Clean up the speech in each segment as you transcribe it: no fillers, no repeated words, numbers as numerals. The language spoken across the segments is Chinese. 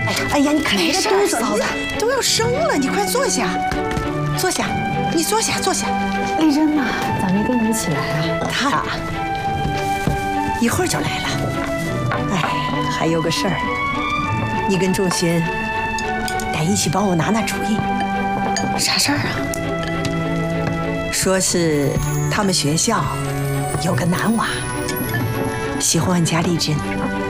哎呀，你看没事儿，嫂子都要生了，你快坐下，坐下，你坐下，坐下。 丽珍呢？咋没跟你一起来啊？ 她一会儿就来了。哎，还有个事儿，你跟仲勋得一起帮我拿主意。 啥事儿啊？ 说是他们学校有个男娃喜欢俺家丽珍，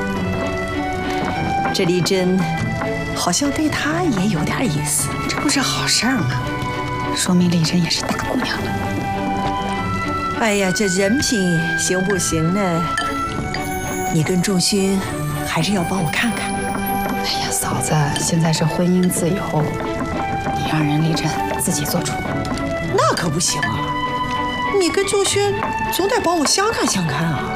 这丽珍好像对他也有点意思， 这不是好事儿吗？说明丽珍也是大姑娘了。 哎呀，这人品行不行呢？你跟仲勋还是要帮我看看。 哎呀，嫂子，现在是婚姻自由，你让人丽珍自己做主。 那可不行啊！你跟仲勋总得帮我相看相看啊。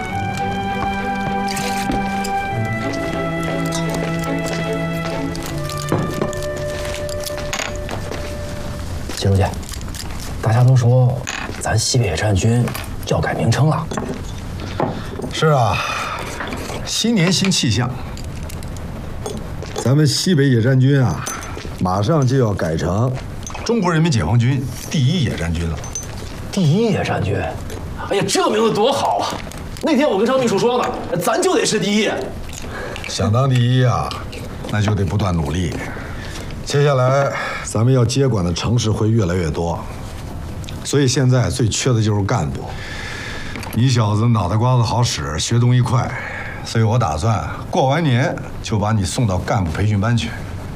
金茹姐，大家都说咱西北野战军就要改名称了。 是啊，新年新气象，咱们西北野战军啊，马上就要改成中国人民解放军第一野战军了。 第一野战军，哎呀，这名字多好啊！那天我跟张秘书说呢，咱就得是第一。 想当第一啊，那就得不断努力。接下来咱们要接管的城市会越来越多，所以现在最缺的就是干部。你小子脑袋瓜子好使，学东西快，所以我打算过完年就把你送到干部培训班去。